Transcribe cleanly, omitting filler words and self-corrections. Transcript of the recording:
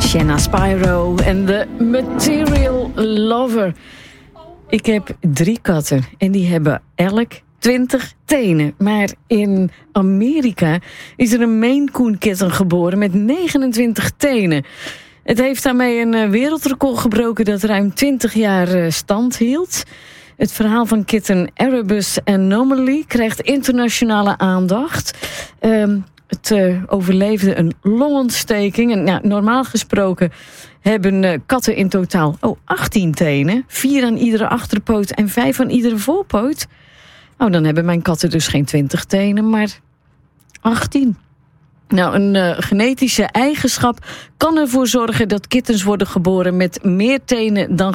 Shanna Spyro en The Material Lover. Ik heb 3 katten en die hebben elk 20 tenen. Maar in Amerika is er een Maine Coon kitten geboren met 29 tenen. Het heeft daarmee een wereldrecord gebroken dat ruim 20 jaar stand hield. Het verhaal van kitten Erebus Anomaly krijgt internationale aandacht. Het overleefde een longontsteking. En, normaal gesproken hebben katten in totaal 18 tenen. 4 aan iedere achterpoot en 5 aan iedere voorpoot. Dan hebben mijn katten dus geen 20 tenen, maar 18. Een genetische eigenschap kan ervoor zorgen dat kittens worden geboren met meer tenen dan